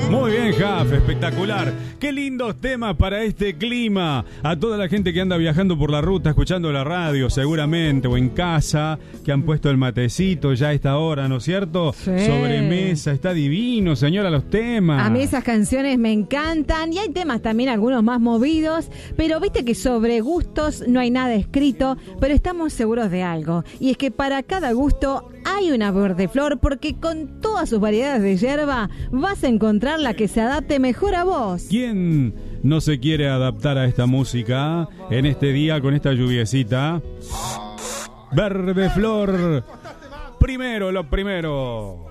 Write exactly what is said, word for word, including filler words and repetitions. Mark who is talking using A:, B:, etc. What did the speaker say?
A: Muy bien, Jaf, espectacular. Qué lindos temas para este clima. A toda la gente que anda viajando por la ruta, escuchando la radio seguramente, o en casa, que han puesto el matecito ya a esta hora, ¿no es cierto?
B: Sí.
A: Sobremesa, está divino, señora, los temas.
B: A mí esas canciones me encantan y hay temas también, algunos más movidos, pero viste que sobre gustos no hay nada escrito, pero estamos seguros de algo. Y es que para cada gusto hay una verdeflor, porque con todas sus variedades de hierba vas a encontrar la que se adapte mejor a vos.
A: ¿Quién no se quiere adaptar a esta música en este día con esta lluviecita? Verdeflor, primero, lo primero.